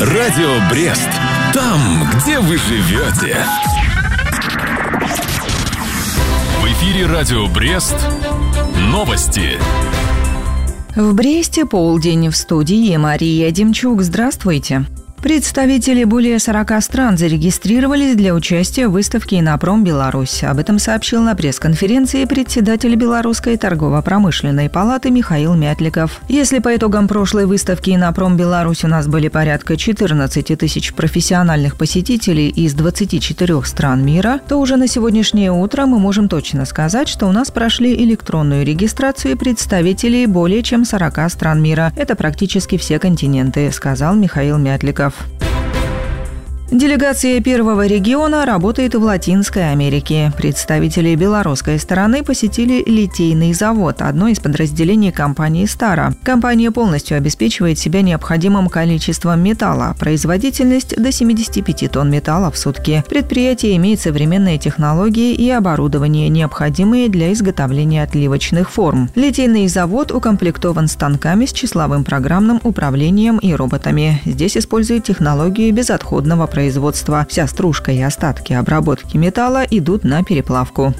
Радио Брест. Там, где вы живете. В эфире Радио Брест. Новости. В Бресте полдень. В студии Мария Демчук. Здравствуйте. Представители более 40 стран зарегистрировались для участия в выставке «Инопром Беларусь». Об этом сообщил на пресс-конференции председатель Белорусской торгово-промышленной палаты Михаил Мятликов. Если по итогам прошлой выставки «Инопром Беларусь» у нас были порядка 14 тысяч профессиональных посетителей из 24 стран мира, то уже на сегодняшнее утро мы можем точно сказать, что у нас прошли электронную регистрацию представителей более чем 40 стран мира. Это практически все континенты, сказал Михаил Мятликов. Делегация первого региона работает в Латинской Америке. Представители белорусской стороны посетили литейный завод, одно из подразделений компании «Стара». Компания полностью обеспечивает себя необходимым количеством металла. Производительность до 75 тонн металла в сутки. Предприятие имеет современные технологии и оборудование, необходимые для изготовления отливочных форм. Литейный завод укомплектован станками с числовым программным управлением и роботами. Здесь используют технологию безотходного производства. Вся стружка и остатки обработки металла идут на переплавку.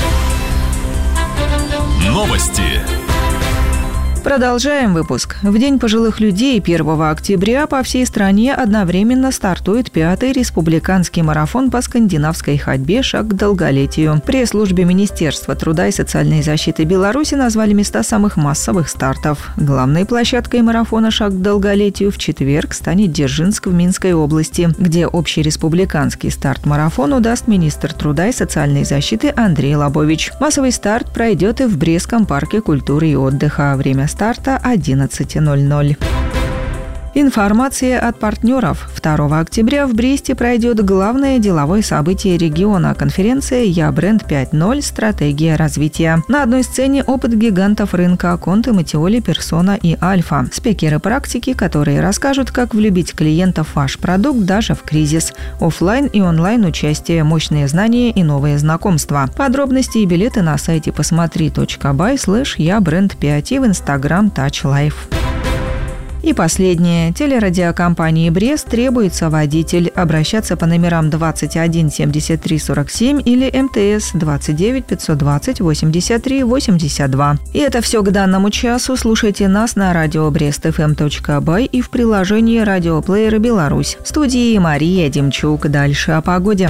Новости. Продолжаем выпуск. В День пожилых людей 1 октября по всей стране одновременно стартует 5-й республиканский марафон по скандинавской ходьбе «Шаг к долголетию». В пресс-службе Министерства труда и социальной защиты Беларуси назвали места самых массовых стартов. Главной площадкой марафона «Шаг к долголетию» в четверг станет Дзержинск в Минской области, где общереспубликанский старт марафону даст министр труда и социальной защиты Андрей Лобович. Массовый старт пройдет и в Брестском парке культуры и отдыха. Время старта 11:00. Информация от партнеров. 2 октября в Бресте пройдет главное деловое событие региона – конференция «Я бренд 5.0. Стратегия развития». На одной сцене опыт гигантов рынка Конте, Матиоли, Персона и Альфа. Спикеры практики, которые расскажут, как влюбить клиентов в ваш продукт даже в кризис. Оффлайн и онлайн участие, мощные знания и новые знакомства. Подробности и билеты на сайте посмотри.by/Я бренд 5 и в Instagram Touch Life. И последнее. Телерадиокомпании «Брест» требуется водитель. Обращаться по номерам 21 73 47 или МТС 29 520 83 82. И это все к данному часу. Слушайте нас на radiobrestfm.by и в приложении радиоплеера «Беларусь». В студии Мария Демчук. Дальше о погоде.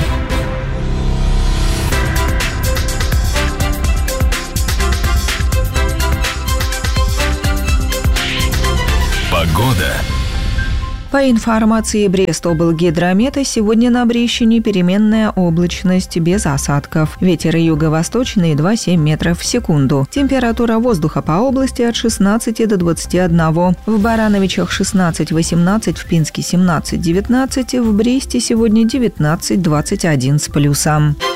Погода. По информации Брестоблгидромета, сегодня на Брещине переменная облачность без осадков. Ветер юго-восточный 2,7 метров в секунду. Температура воздуха по области от 16 до 21. В Барановичах 16-18, в Пинске 17-19, в Бресте сегодня 19-21 с плюсом.